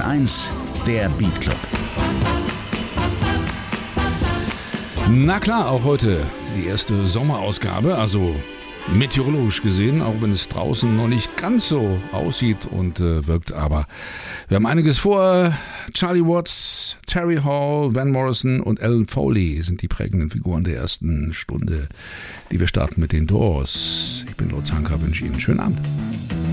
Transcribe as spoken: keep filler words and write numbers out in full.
eins, der Beat Club. Na klar, auch heute die erste Sommerausgabe, also meteorologisch gesehen, auch wenn es draußen noch nicht ganz so aussieht und äh, wirkt, aber wir haben einiges vor. Charlie Watts, Terry Hall, Van Morrison und Alan Foley sind die prägenden Figuren der ersten Stunde, die wir starten mit den Doors. Ich bin Lutz Hanka, wünsche Ihnen einen schönen Abend.